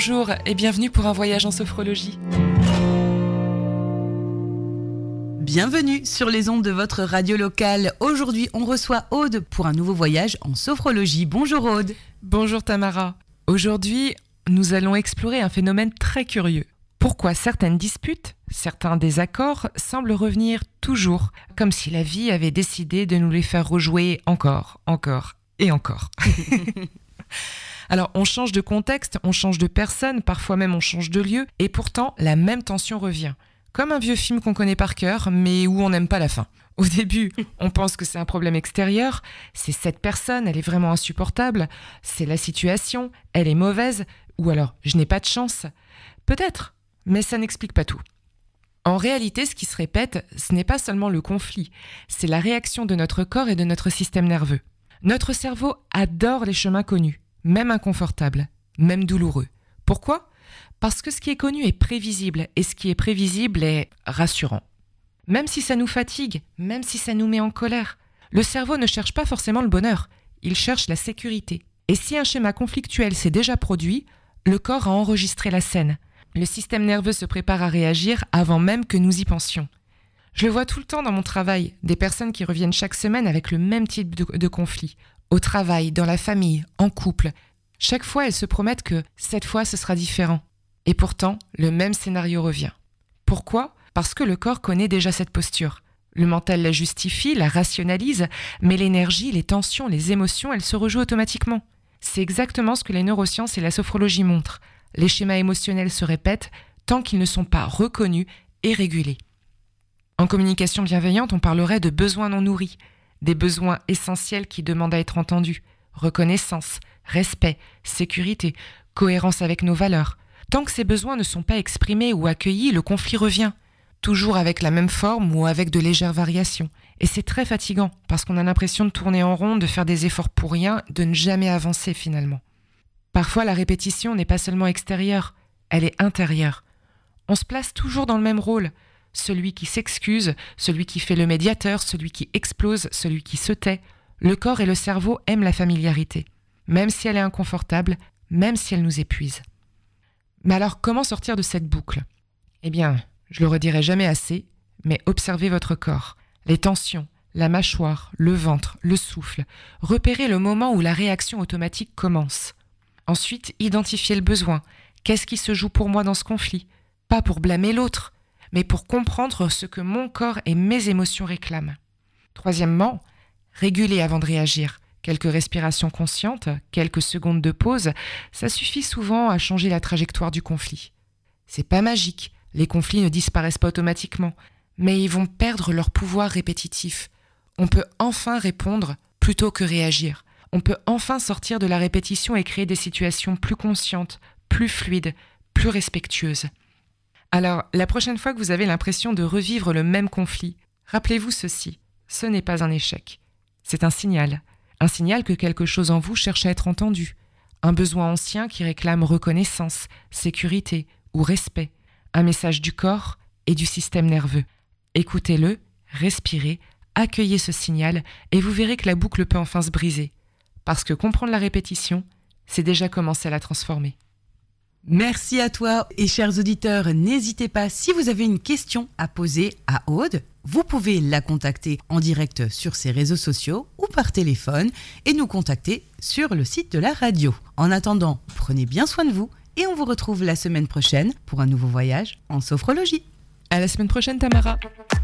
bonjour et bienvenue pour un voyage en sophrologie. Bienvenue sur les ondes de votre radio locale. Aujourd'hui, on reçoit Aude pour un nouveau voyage en sophrologie. Bonjour Aude. Bonjour Tamara. Aujourd'hui, nous allons explorer un phénomène très curieux. Pourquoi certaines disputes, certains désaccords semblent revenir toujours, comme si la vie avait décidé de nous les faire rejouer encore et encore. Alors, on change de contexte, on change de personne, parfois même on change de lieu, et pourtant, la même tension revient. Comme un vieux film qu'on connaît par cœur, mais où on n'aime pas la fin. Au début, on pense que c'est un problème extérieur, c'est cette personne, elle est vraiment insupportable, c'est la situation, elle est mauvaise, ou alors je n'ai pas de chance. Peut-être, mais ça n'explique pas tout. En réalité, ce qui se répète, ce n'est pas seulement le conflit, c'est la réaction de notre corps et de notre système nerveux. Notre cerveau adore les chemins connus, même inconfortables, même douloureux. Pourquoi ? Parce que ce qui est connu est prévisible, et ce qui est prévisible est rassurant. Même si ça nous fatigue, même si ça nous met en colère, le cerveau ne cherche pas forcément le bonheur, il cherche la sécurité. Et si un schéma conflictuel s'est déjà produit, le corps a enregistré la scène. Le système nerveux se prépare à réagir avant même que nous y pensions. Je le vois tout le temps dans mon travail, des personnes qui reviennent chaque semaine avec le même type de conflit. Au travail, dans la famille, en couple. Chaque fois, elles se promettent que cette fois, ce sera différent. Et pourtant, le même scénario revient. Pourquoi ? Parce que le corps connaît déjà cette posture. Le mental la justifie, la rationalise, mais l'énergie, les tensions, les émotions, elles se rejouent automatiquement. C'est exactement ce que les neurosciences et la sophrologie montrent. Les schémas émotionnels se répètent tant qu'ils ne sont pas reconnus et régulés. En communication bienveillante, on parlerait de besoins non nourris, des besoins essentiels qui demandent à être entendus, reconnaissance, respect, sécurité, cohérence avec nos valeurs. Tant que ces besoins ne sont pas exprimés ou accueillis, le conflit revient, toujours avec la même forme ou avec de légères variations. Et c'est très fatigant, parce qu'on a l'impression de tourner en rond, de faire des efforts pour rien, de ne jamais avancer finalement. Parfois, la répétition n'est pas seulement extérieure, elle est intérieure. On se place toujours dans le même rôle, celui qui s'excuse, celui qui fait le médiateur, celui qui explose, celui qui se tait. Le corps et le cerveau aiment la familiarité, même si elle est inconfortable, même si elle nous épuise. Mais alors, comment sortir de cette boucle ? Eh bien, je le redirai jamais assez, mais observez votre corps, les tensions, la mâchoire, le ventre, le souffle. Repérez le moment où la réaction automatique commence. Ensuite, identifiez le besoin. Qu'est-ce qui se joue pour moi dans ce conflit ? Pas pour blâmer l'autre, mais pour comprendre ce que mon corps et mes émotions réclament. Troisièmement, régulez avant de réagir. Quelques respirations conscientes, quelques secondes de pause, ça suffit souvent à changer la trajectoire du conflit. C'est pas magique, les conflits ne disparaissent pas automatiquement, mais ils vont perdre leur pouvoir répétitif. On peut enfin répondre plutôt que réagir. On peut enfin sortir de la répétition et créer des situations plus conscientes, plus fluides, plus respectueuses. Alors, la prochaine fois que vous avez l'impression de revivre le même conflit, rappelez-vous ceci, ce n'est pas un échec. C'est un signal que quelque chose en vous cherche à être entendu, un besoin ancien qui réclame reconnaissance, sécurité ou respect, un message du corps et du système nerveux. Écoutez-le, respirez, accueillez ce signal et vous verrez que la boucle peut enfin se briser. Parce que comprendre la répétition, c'est déjà commencer à la transformer. Merci à toi et chers auditeurs, n'hésitez pas, si vous avez une question à poser à Aude, vous pouvez la contacter en direct sur ses réseaux sociaux ou par téléphone et nous contacter sur le site de la radio. En attendant, prenez bien soin de vous et on vous retrouve la semaine prochaine pour un nouveau voyage en sophrologie. À la semaine prochaine Tamara.